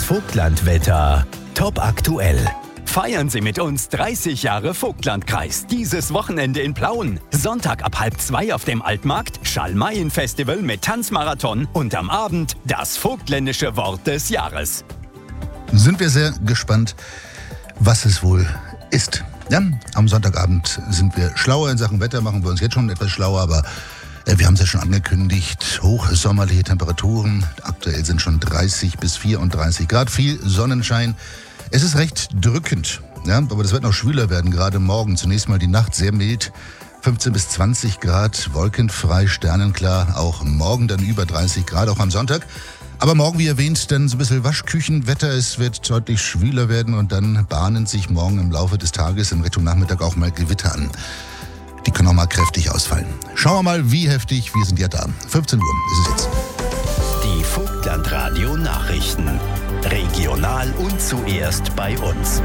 Vogtlandwetter. Top aktuell. Feiern Sie mit uns 30 Jahre Vogtlandkreis. Dieses Wochenende in Plauen. Sonntag ab 1:30 auf dem Altmarkt, Schalmeien-Festival mit Tanzmarathon und am Abend das vogtländische Wort des Jahres. Sind wir sehr gespannt, was es wohl ist. Ja, am Sonntagabend sind wir schlauer in Sachen Wetter, machen wir uns jetzt schon etwas schlauer, aber wir haben es ja schon angekündigt, hochsommerliche Temperaturen. Aktuell sind schon 30 bis 34 Grad, viel Sonnenschein. Es ist recht drückend, ja, aber das wird noch schwüler werden, gerade morgen. Zunächst mal die Nacht sehr mild, 15 bis 20 Grad, wolkenfrei, sternenklar. Auch morgen dann über 30 Grad, auch am Sonntag. Aber morgen, wie erwähnt, dann so ein bisschen Waschküchenwetter. Es wird deutlich schwüler werden und dann bahnen sich morgen im Laufe des Tages in Richtung Nachmittag auch mal Gewitter an. Die können auch mal kräftig ausfallen. Schauen wir mal, wie heftig. Wir sind ja da. 15 Uhr ist es jetzt. Die Vogtlandradio-Nachrichten. Regional und zuerst bei uns.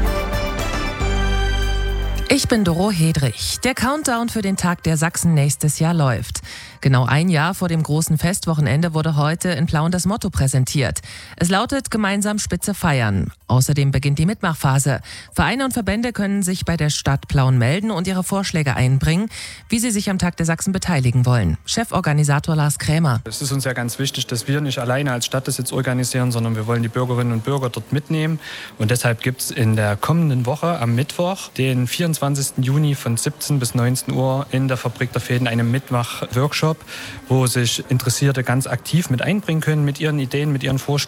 Ich bin Doro Hedrich. Der Countdown für den Tag der Sachsen nächstes Jahr läuft. Genau ein Jahr vor dem großen Festwochenende wurde heute in Plauen das Motto präsentiert. Es lautet: gemeinsam Spitze feiern. Außerdem beginnt die Mitmachphase. Vereine und Verbände können sich bei der Stadt Plauen melden und ihre Vorschläge einbringen, wie sie sich am Tag der Sachsen beteiligen wollen. Cheforganisator Lars Krämer. Es ist uns ja ganz wichtig, dass wir nicht alleine als Stadt das jetzt organisieren, sondern wir wollen die Bürgerinnen und Bürger dort mitnehmen. Und deshalb gibt es in der kommenden Woche am Mittwoch, den 24. Juni von 17 bis 19 Uhr in der Fabrik der Fäden einen Mitmach-Workshop, wo sich Interessierte ganz aktiv mit einbringen können, mit ihren Ideen, mit ihren Vorschlägen.